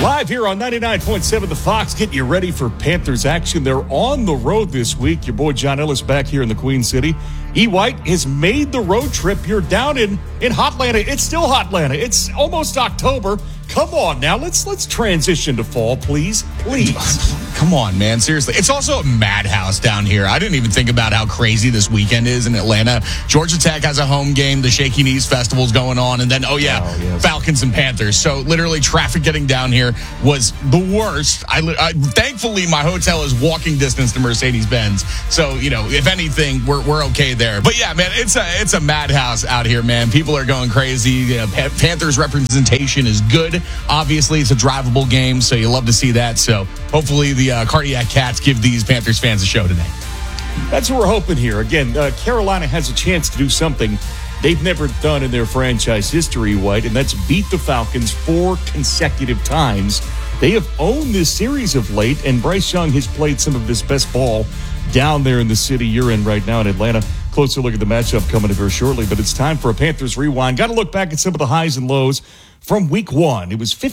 Live here on 99.7 The Fox, getting you ready for Panthers action. They're on the road this week. Your boy John Ellis back here in the Queen City. E. White has made the road trip. You're down in Hotlanta. It's still Hotlanta. It's almost October. Come on now, let's transition to fall, please. Come on, man. Seriously. It's also a madhouse down here. I didn't even think about how crazy this weekend is in Atlanta. Georgia Tech has a home game. The Shaky Knees Festival's going on. And then, yes. Falcons and Panthers. So literally traffic getting down here was the worst. Thankfully, my hotel is walking distance to Mercedes-Benz. So, if anything, we're okay there. But yeah, man, it's a madhouse out here, man. People are going crazy. Panthers representation is good. Obviously, it's a drivable game, so you love to see that. So hopefully the Cardiac Cats give these Panthers fans a show today. That's what we're hoping here. Again, Carolina has a chance to do something they've never done in their franchise history, White, and that's beat the Falcons 4 consecutive times. They have owned this series of late, and Bryce Young has played some of his best ball down there in the city you're in right now in Atlanta. Closer look at the matchup coming up here shortly, but it's time for a Panthers Rewind. Got to look back at some of the highs and lows from week one. It was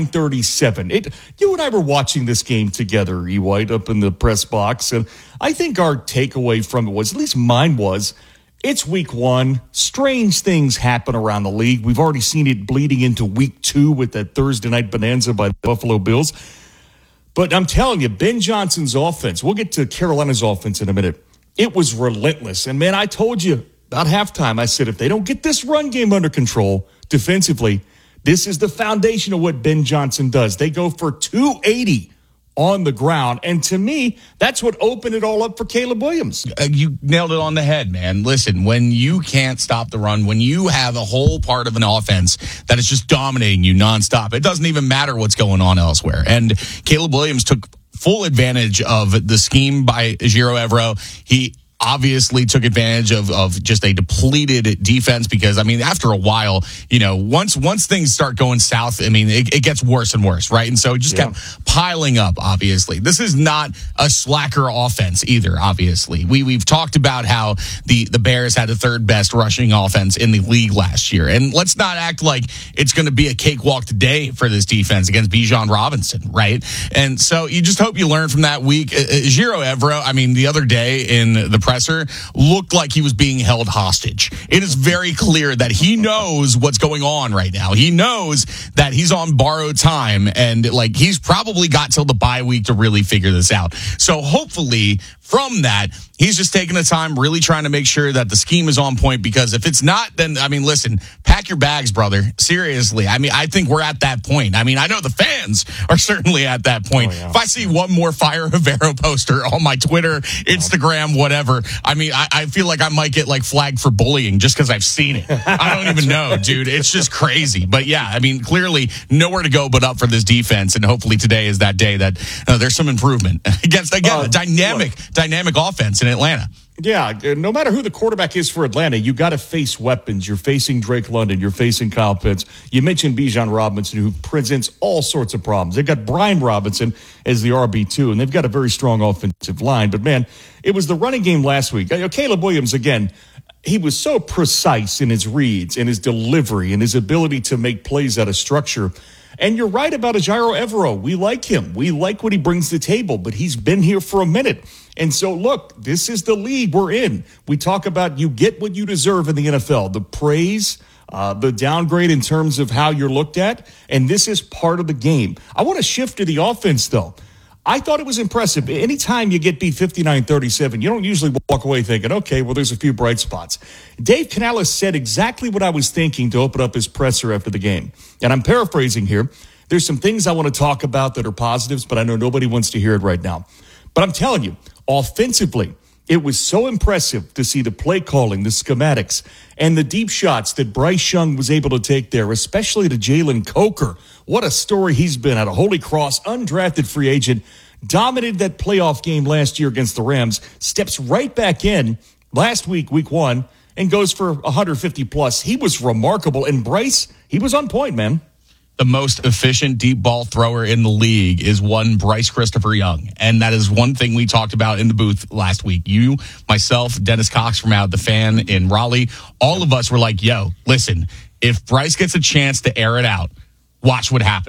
59-37. You and I were watching this game together, E. White, up in the press box, and I think our takeaway from it was, at least mine was, it's week one. Strange things happen around the league. We've already seen it bleeding into week two with that Thursday night bonanza by the Buffalo Bills. But I'm telling you, Ben Johnson's offense, we'll get to Carolina's offense in a minute, it was relentless. And, man, I told you about halftime, I said, if they don't get this run game under control defensively, this is the foundation of what Ben Johnson does. They go for 280 on the ground. And to me, that's what opened it all up for Caleb Williams. You nailed it on the head, man. Listen, when you can't stop the run, when you have a whole part of an offense that is just dominating you nonstop, it doesn't even matter what's going on elsewhere. And Caleb Williams took full advantage of the scheme by Ejiro Evero. He obviously took advantage of just a depleted defense because, after a while, once things start going south, it gets worse and worse, right? And so it just kept piling up, obviously. This is not a slacker offense either, obviously. We've talked about how the Bears had the third best rushing offense in the league last year. And let's not act like it's going to be a cakewalk today for this defense against Bijan Robinson, right? And so you just hope you learn from that week. Ejiro Evero, the other day in the presser looked like he was being held hostage. It is very clear that he knows what's going on right now. He knows that he's on borrowed time and he's probably got till the bye week to really figure this out. So hopefully from that, he's just taking the time, really trying to make sure that the scheme is on point, because if it's not, then, listen, pack your bags, brother. Seriously. I think we're at that point. I know the fans are certainly at that point. If I see one more Fire Evero poster on my Twitter, Instagram, whatever, I feel like I might get flagged for bullying just because I've seen it. I don't even know, dude. It's just crazy. But yeah, clearly nowhere to go but up for this defense. And hopefully today is that day that there's some improvement against, again, a dynamic offense in Atlanta. Yeah, no matter who the quarterback is for Atlanta, you got to face weapons. You're facing Drake London. You're facing Kyle Pitts. You mentioned Bijan Robinson, who presents all sorts of problems. They've got Brian Robinson as the RB2, and they've got a very strong offensive line. But, man, it was the running game last week. Caleb Williams, again, he was so precise in his reads and his delivery and his ability to make plays out of structure. And you're right about Ejiro Evero. We like him. We like what he brings to the table, but he's been here for a minute. And so, look, this is the league we're in. We talk about you get what you deserve in the NFL, the praise, the downgrade in terms of how you're looked at, and this is part of the game. I want to shift to the offense, though. I thought it was impressive. Anytime you get beat 59-37, you don't usually walk away thinking, okay, well, there's a few bright spots. Dave Canales said exactly what I was thinking to open up his presser after the game. And I'm paraphrasing here. There's some things I want to talk about that are positives, but I know nobody wants to hear it right now. But I'm telling you, offensively, it was so impressive to see the play calling, the schematics, and the deep shots that Bryce Young was able to take there, especially to Jalen Coker. What a story he's been at a Holy Cross, undrafted free agent, dominated that playoff game last year against the Rams, steps right back in last week, week one, and goes for 150-plus. He was remarkable. And Bryce, he was on point, man. The most efficient deep ball thrower in the league is one Bryce Christopher Young. And that is one thing we talked about in the booth last week. You, myself, Dennis Cox from Out the Fan in Raleigh, all of us were like, yo, listen, if Bryce gets a chance to air it out, watch what happens.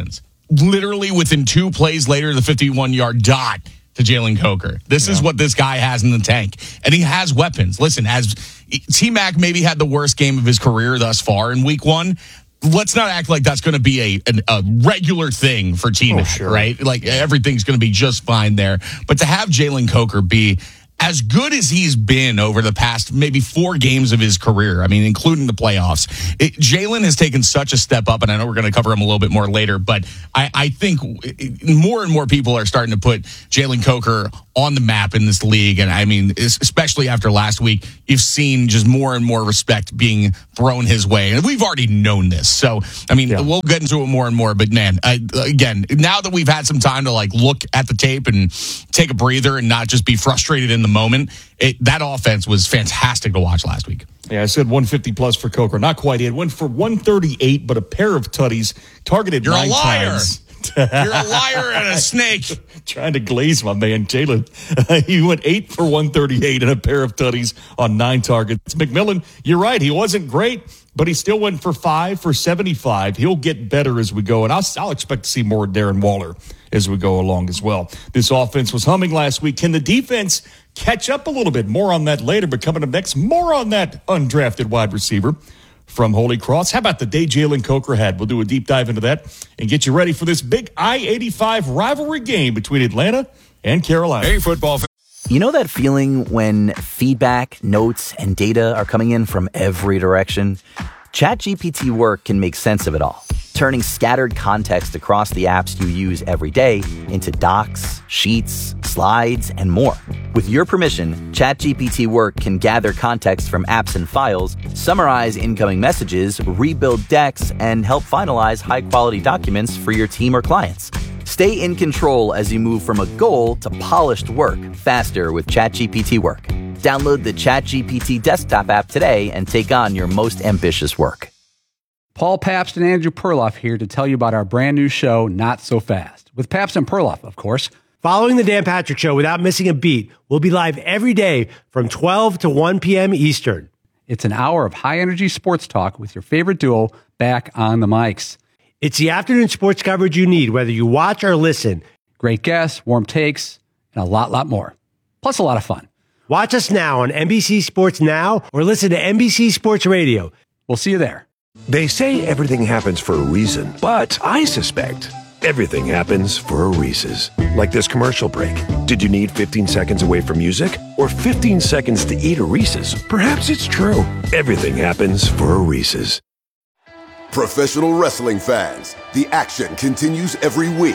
literally within 2 plays later, the 51-yard dot to Jalen Coker. This is what this guy has in the tank. And he has weapons. Listen, as T-Mac maybe had the worst game of his career thus far in week 1, let's not act like that's going to be a regular thing for T-Mac, right? Like, everything's going to be just fine there. But to have Jalen Coker be as good as he's been over the past maybe 4 games of his career, I mean, including the playoffs, Jalen has taken such a step up, and I know we're going to cover him a little bit more later, but I think more and more people are starting to put Jalen Coker on the map in this league. And I mean, especially after last week, you've seen just more and more respect being thrown his way. And we've already known this. So, I mean, we'll get into it more and more. But man, again, now that we've had some time to like look at the tape and take a breather and not just be frustrated in the moment, that offense was fantastic to watch last week. Yeah, I said 150 plus for Coker. Not quite it. Went for 138, but a pair of tutties targeted 9 times. You're a liar and a snake. Trying to glaze my man, Jalen. He went 8 for 138 and a pair of tutties on 9 targets. McMillan, you're right. He wasn't great, but he still went for 5 for 75. He'll get better as we go, and I'll expect to see more Darren Waller as we go along as well. This offense was humming last week. Can the defense catch up a little bit? More on that later, but coming up next, more on that undrafted wide receiver from Holy Cross. How about the day Jalen Coker had? We'll do a deep dive into that and get you ready for this big I-85 rivalry game between Atlanta and Carolina. Hey, football. You know that feeling when feedback, notes, and data are coming in from every direction? ChatGPT Work can make sense of it all, turning scattered context across the apps you use every day into docs, sheets, slides, and more. With your permission, ChatGPT Work can gather context from apps and files, summarize incoming messages, rebuild decks, and help finalize high-quality documents for your team or clients. Stay in control as you move from a goal to polished work faster with ChatGPT Work. Download the ChatGPT desktop app today and take on your most ambitious work. Paul Pabst and Andrew Perloff here to tell you about our brand new show, Not So Fast, with Pabst and Perloff, of course. Following the Dan Patrick Show without missing a beat, we'll be live every day from 12 to 1 p.m. Eastern. It's an hour of high-energy sports talk with your favorite duo back on the mics. It's the afternoon sports coverage you need, whether you watch or listen. Great guests, warm takes, and a lot more. Plus a lot of fun. Watch us now on NBC Sports Now or listen to NBC Sports Radio. We'll see you there. They say everything happens for a reason, but I suspect everything happens for a Reese's. Like this commercial break. Did you need 15 seconds away from music or 15 seconds to eat a Reese's? Perhaps it's true. Everything happens for a Reese's. Professional wrestling fans, the action continues every week.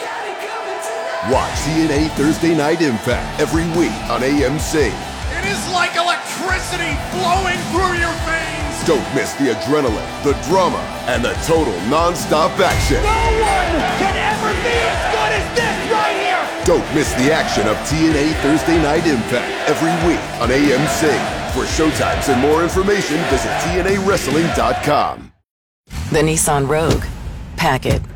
Watch TNA Thursday Night Impact every week on AMC. It is like electricity flowing through your veins. Don't miss the adrenaline, the drama, and the total non-stop action. No one can ever be as good as this right here. Don't miss the action of TNA Thursday Night Impact every week on AMC. For showtimes and more information, visit TNAWrestling.com. The Nissan Rogue. Pack it.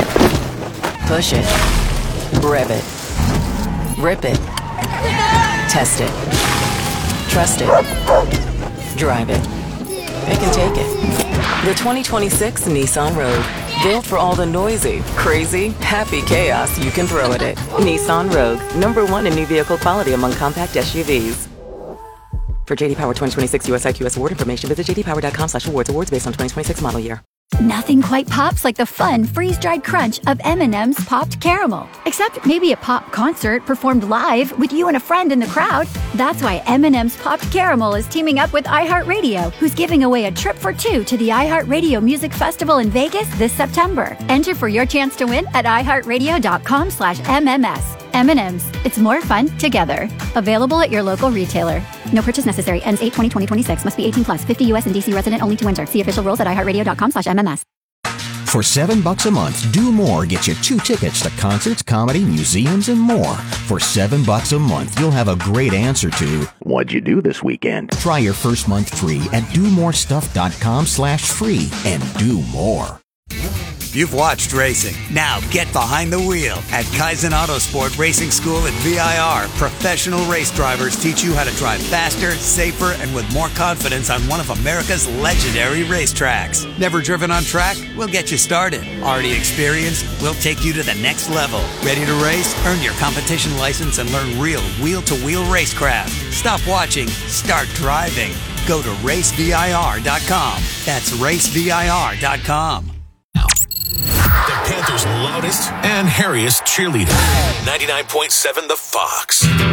Push it. Rev it. Rip it. Test it. Trust it. Drive it. Pick and take it. The 2026 Nissan Rogue. Built for all the noisy, crazy, happy chaos you can throw at it. Nissan Rogue. #1 in new vehicle quality among compact SUVs. For JD Power 2026 US IQS award information, visit jdpower.com/awards. Awards based on 2026 model year. Nothing quite pops like the fun, freeze-dried crunch of M&M's Popped Caramel. Except maybe a pop concert performed live with you and a friend in the crowd. That's why M&M's Popped Caramel is teaming up with iHeartRadio, who's giving away a trip for 2 to the iHeartRadio Music Festival in Vegas this September. Enter for your chance to win at iHeartRadio.com/MMS. M&M's. It's more fun together. Available at your local retailer. No purchase necessary. Ends 8/20/2026. Must be 18 plus. 50 U.S. and D.C. resident only to enter. See official rules at iHeartRadio.com/MMS. For $7 a month, Do More gets you 2 tickets to concerts, comedy, museums, and more. For $7 a month, you'll have a great answer to what'd you do this weekend? Try your first month free at DoMoreStuff.com/free and do more. You've watched racing. Now get behind the wheel at Kaizen Autosport Racing School at VIR. Professional race drivers teach you how to drive faster, safer, and with more confidence on one of America's legendary racetracks. Never driven on track? We'll get you started. Already experienced? We'll take you to the next level. Ready to race? Earn your competition license and learn real wheel-to-wheel racecraft. Stop watching. Start driving. Go to racevir.com. That's racevir.com. The Panthers' loudest and hairiest cheerleader. 99.7 The Fox.